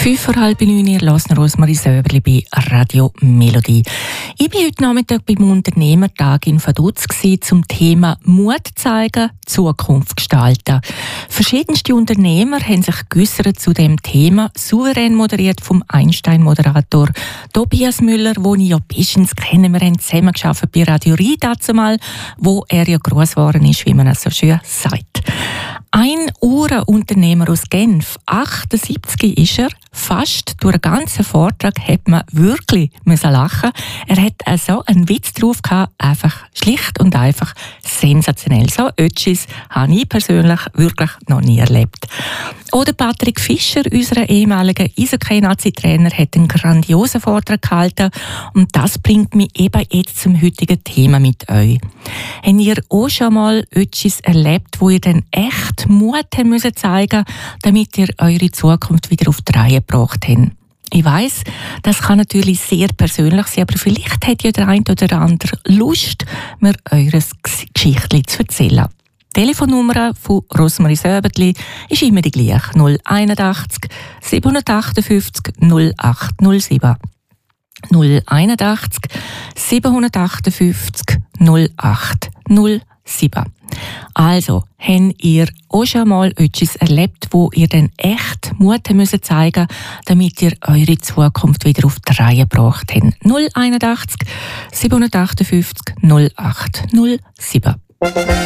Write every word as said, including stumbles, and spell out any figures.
Fünf vor halb neun, ihr hört Rosmarie Söberli bei Radio Melodie. Ich war heute Nachmittag beim Unternehmertag in Vaduz zum Thema Mut zeigen, Zukunft gestalten. Verschiedenste Unternehmer haben sich geäussert zu dem Thema, souverän moderiert vom Einstein-Moderator Tobias Müller, den ich ja bestens kenne. Wir haben zusammen gearbeitet bei Radio Rida zumal, wo er ja gross geworden ist, wie man es so schön sagt. Ein Uhrenunternehmer aus Genf, achtundsiebzig ist er, fast durch den ganzen Vortrag hat man wirklich müssen lachen. Er hat also einen Witz drauf gehabt, einfach schlicht und einfach sensationell. So Ötschis habe ich persönlich wirklich noch nie erlebt. Oder Patrick Fischer, unser ehemaliger Eishockey-Nazi-Trainer, hat einen grandiosen Vortrag gehalten und das bringt mich eben jetzt zum heutigen Thema mit euch. Habt ihr auch schon mal Ötschis erlebt, wo ihr dann echt Mut haben müssen zeigen, damit ihr eure Zukunft wieder auf die Reihe gebracht habt? Ich weiss, das kann natürlich sehr persönlich sein, aber vielleicht hat ja der eine oder andere Lust, mir eures Geschichtli zu erzählen. Die Telefonnummer von Rosmarie Söberli ist immer die gleiche. null einundachtzig siebenhundertachtundfünfzig null acht null sieben. null einundachtzig siebenhundertachtundfünfzig null acht null sieben. Also, habt ihr auch schon mal etwas erlebt, wo ihr dann echt Mut müssen zeigen, damit ihr eure Zukunft wieder auf die Reihe gebracht habt? null einundachtzig siebenhundertachtundfünfzig null acht null sieben.